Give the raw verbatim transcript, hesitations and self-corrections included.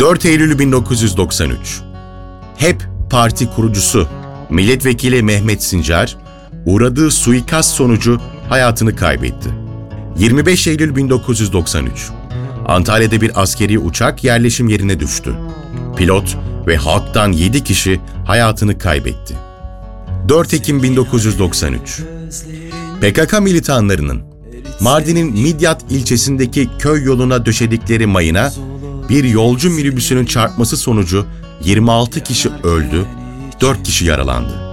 dört Eylül bin dokuz yüz doksan üç. H E P Parti kurucusu Milletvekili Mehmet Sincar, uğradığı suikast sonucu hayatını kaybetti. yirmi beş Eylül bin dokuz yüz doksan üç. Antalya'da bir askeri uçak yerleşim yerine düştü. Pilot ve halktan yedi kişi hayatını kaybetti. dört Ekim bin dokuz yüz doksan üç. P K K militanlarının Mardin'in Midyat ilçesindeki köy yoluna döşedikleri mayına bir yolcu minibüsünün çarpması sonucu yirmi altı kişi öldü, dört kişi yaralandı.